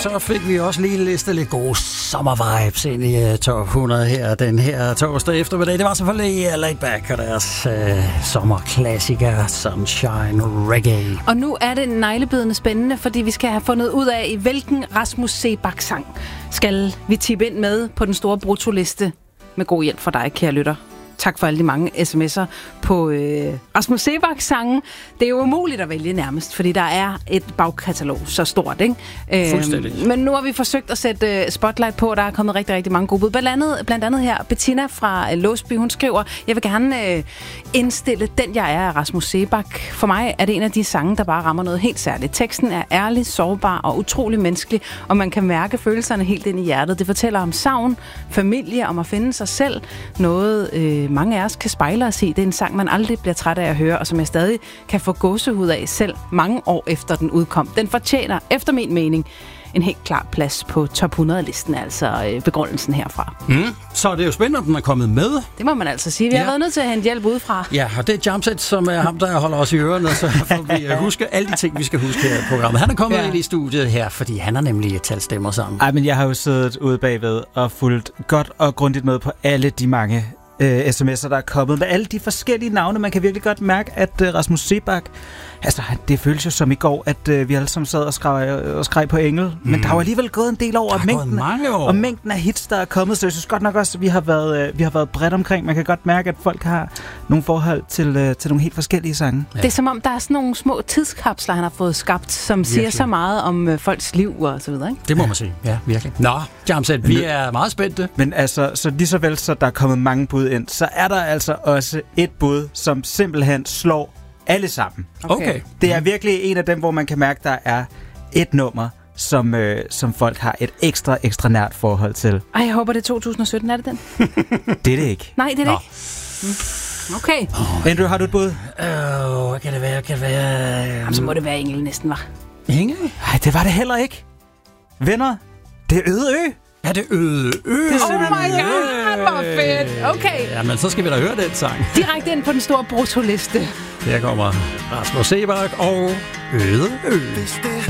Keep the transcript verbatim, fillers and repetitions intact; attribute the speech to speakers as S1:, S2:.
S1: så fik vi også lige listet lidt gode sommervibes ind i uh, top hundrede her den her torsdag eftermiddag. Det var selvfølgelig uh, Laid Back og deres uh, sommerklassiker Sunshine Reggae.
S2: Og nu er det neglebidende spændende, fordi vi skal have fundet ud af, i hvilken Rasmus Seebach-sang skal vi tippe ind med på den store bruttoliste med god hjælp fra dig, kære lytter. Tak for alle de mange sms'er på øh, Rasmus Seebach-sangen. Det er jo umuligt at vælge nærmest, fordi der er et bagkatalog så stort, ikke?
S1: Fuldstændig.
S2: Øh, men nu har vi forsøgt at sætte uh, spotlight på, og der er kommet rigtig, rigtig mange gode bud. Blandt andet, blandt andet her, Bettina fra uh, Låsby, hun skriver, jeg vil gerne uh, indstille Den jeg er af Rasmus Seebach. For mig er det en af de sange, der bare rammer noget helt særligt. Teksten er ærlig, sårbar og utrolig menneskelig, og man kan mærke følelserne helt ind i hjertet. Det fortæller om savn, familie, om at finde sig selv. Noget øh, mange af os kan spejle os i. Det er en sang, man aldrig bliver træt af at høre, og som jeg stadig kan få gåsehud af selv mange år efter den udkom. Den fortjener, efter min mening, en helt klar plads på top hundrede-listen, altså øh, begrundelsen herfra.
S1: Mm. Så det er jo spændende, om den er kommet med.
S2: Det må man altså sige. Vi har
S1: ja.
S2: været nødt til at hente hjælp udefra.
S1: Ja, og det er Jamset, som er ham, der holder os i ørerne, så får vi huske alle de ting, vi skal huske her i programmet. Han er kommet ja. ind i studiet her, fordi han har nemlig talt stemmer sammen.
S3: Ej, men jeg har jo siddet ude bagved og fulgt godt og grundigt med på alle de mange øh, sms'er, der er kommet med alle de forskellige navne. Man kan virkelig godt mærke, at øh, Rasmus Seebach, altså det føles jo som i går, at øh, vi alle sammen sad og skreg, og skreg på engel, mm. men der har jo alligevel gået en del over, og mængden, og mængden af hits, der er kommet, så jeg synes godt nok også, at vi har været, øh, vi har været bredt omkring. Man kan godt mærke, at folk har nogle forhold til, øh, til nogle helt forskellige sange.
S2: Ja. Det er som om, der er sådan nogle små tidskapsler, han har fået skabt, som virkelig siger så meget om øh, folks liv og så videre, ikke?
S1: Det må man sige, ja, virkelig. Nå, Jamset, vi er meget spændte.
S3: Men altså, så lige så vel, så der er kommet mange bud ind, så er der altså også et bud, som simpelthen slår alle sammen.
S1: Okay. okay.
S3: Det er virkelig en af dem, hvor man kan mærke, der er et nummer, som, øh, som folk har et ekstra, ekstra nært forhold til.
S2: Ej, jeg håber, det er to tusind og sytten. Er det den?
S3: Det er det ikke.
S2: Nej, det er det
S3: Nå.
S2: ikke. Okay.
S3: Oh. Andrew, har du et bud?
S1: Åh, oh, hvad kan det være? Kan det være?
S2: Jamen, så må det være Engel næsten, var.
S1: Engel?
S3: Nej, det var det heller ikke. Venner, det er Øde Ø.
S1: Ja, det er Øde Ø.
S2: Oh my god, hvor fedt. Okay.
S1: Jamen, så skal vi da høre den sang.
S2: Direkte ind på den store bruttoliste.
S1: Her kommer Rasmus Seebach og Øde Ø.
S4: Hvis det